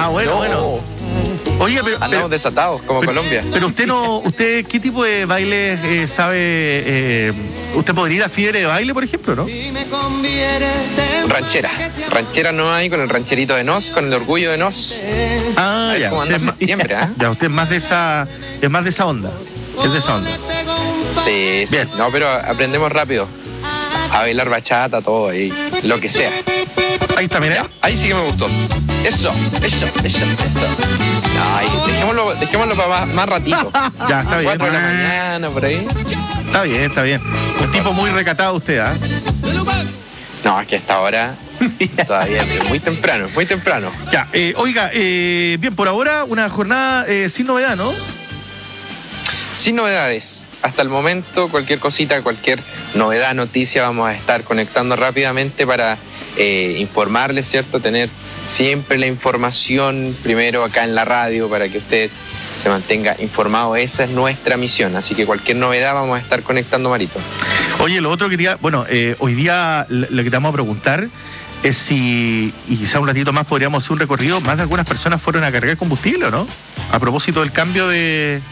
Ah, bueno, No. bueno. Oiga, Andamos desatados, como Colombia. Pero usted, ¿qué tipo de baile sabe? ¿Usted podría ir a fiebre de baile, por ejemplo, no? Ranchera. Ranchera no hay, con el rancherito de Nos, con el orgullo de Nos. Ah, Ahí ya. como anda Usted es septiembre, ¿eh? Ya, usted es más de esa onda. Es de esa onda. Sí, sí. Bien. No, pero aprendemos rápido. A bailar bachata, todo ahí. Lo que sea. Ahí está, mira. Ya, ahí sí que me gustó. Eso. Ay, dejémoslo para más ratito. Ya, está bien. 4 de la mañana, por ahí. Está bien. Un tipo muy recatado usted, ¿ah? No, es que hasta ahora todavía es muy temprano. Ya, oiga, bien, por ahora una jornada sin novedad, ¿no? Sin novedades. Hasta el momento, cualquier cosita, cualquier novedad, noticia, vamos a estar conectando rápidamente para informarles, ¿cierto? Tener siempre la información primero acá en la radio para que usted se mantenga informado. Esa es nuestra misión. Así que cualquier novedad vamos a estar conectando, Marito. Oye, lo otro que quería, bueno, hoy día lo que te vamos a preguntar es si, y quizá un ratito más podríamos hacer un recorrido, más de algunas personas fueron a cargar combustible, ¿o no? A propósito del cambio de...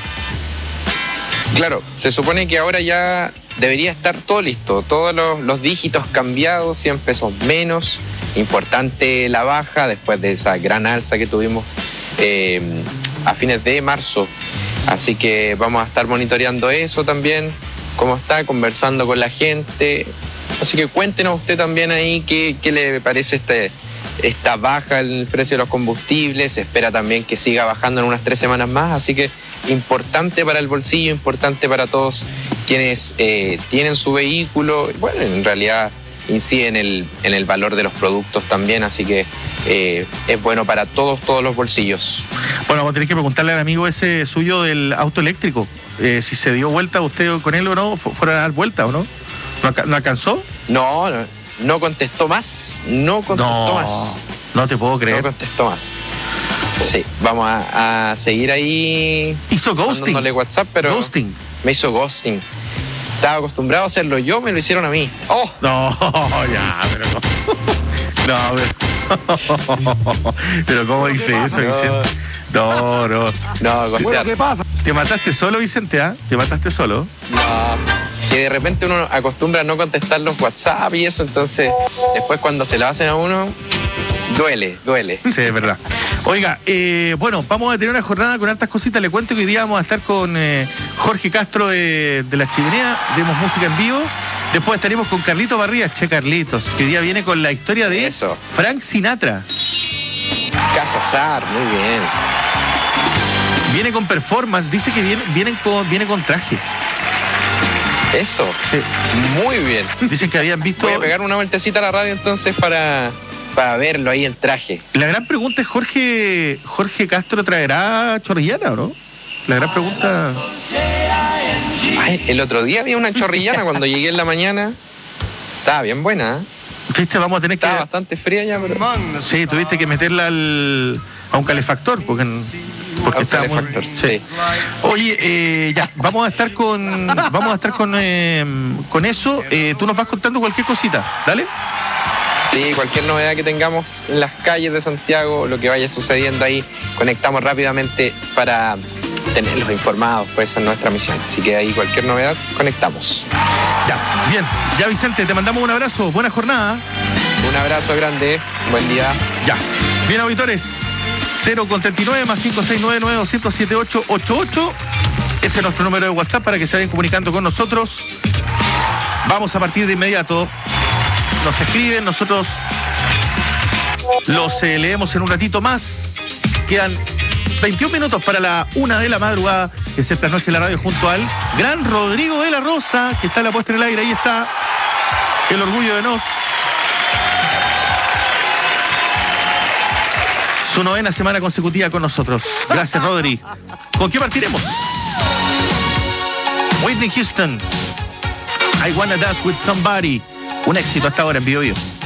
Claro, se supone que ahora ya debería estar todo listo, todos los dígitos cambiados, 100 pesos menos. Importante la baja después de esa gran alza que tuvimos a fines de marzo. Así que vamos a estar monitoreando eso también, cómo está, conversando con la gente. Así que cuéntenos usted también ahí qué le parece esta baja en el precio de los combustibles. Se espera también que siga bajando en unas 3 semanas más, así que importante para el bolsillo, importante para todos quienes tienen su vehículo. Bueno, en realidad incide en el valor de los productos también, así que es bueno para todos los bolsillos. Bueno, vamos a tener que preguntarle al amigo ese suyo del auto eléctrico, si se dio vuelta usted con él o no, fueron a dar vuelta o no. ¿No alcanzó? No contestó más. No contestó más. No te puedo creer. No contestó más. Sí, vamos a seguir ahí. Hizo ghosting. Mandándole WhatsApp, pero Ghosting. me hizo ghosting. Estaba acostumbrado a hacerlo yo, me lo hicieron a mí. ¡Oh! No, ya, pero no. Pero ¿cómo dice eso, Vicente? No. No, Bueno, ¿qué pasa? ¿Te mataste solo, Vicente, ah? ¿Te mataste solo? No. Que de repente uno acostumbra a no contestar los WhatsApp y eso, entonces después cuando se lo hacen a uno, duele. Sí, es verdad. Oiga, bueno, vamos a tener una jornada con hartas cositas. Le cuento que hoy día vamos a estar con Jorge Castro de La Chimenea, demos música en vivo. Después estaremos con Carlitos Barrías, Carlitos, que hoy día viene con la historia de eso. Frank Sinatra. Casa Sar, muy bien. Viene con performance, dice que viene con traje. Eso, sí. Muy bien. Dicen que habían visto... Voy a pegar una vueltecita a la radio entonces para verlo ahí en traje. La gran pregunta es, ¿Jorge Castro traerá chorrillana o no? La gran pregunta... Ay, el otro día había una chorrillana cuando llegué en la mañana. Estaba bien buena, ¿eh? Viste, vamos a tener Estaba bastante fría ya, pero... Sí, tuviste que meterla a un calefactor, porque está muy... Sí. Oye, ya, vamos a estar con eso. Tú nos vas contando cualquier cosita, ¿dale? Sí, cualquier novedad que tengamos en las calles de Santiago, lo que vaya sucediendo ahí, conectamos rápidamente para tenerlos informados, pues esa es nuestra misión. Así que ahí cualquier novedad, conectamos. Ya, bien. Ya, Vicente, te mandamos un abrazo. Buena jornada. Un abrazo grande. Buen día. Ya. Bien, auditores. 039 más 5699-207-888. Ese es nuestro número de WhatsApp para que se vayan comunicando con nosotros. Vamos a partir de inmediato. Nos escriben, nosotros los leemos en un ratito más. Quedan 21 minutos para la 1 de la madrugada, que es esta noche en la radio junto al gran Rodrigo de la Rosa, que está en la puesta en el aire. Ahí está el orgullo de Nos. Su 9ª semana consecutiva con nosotros. Gracias, Rodri. ¿Con qué partiremos? Whitney Houston, I Wanna Dance With Somebody. Un éxito hasta ahora en Bio Bio.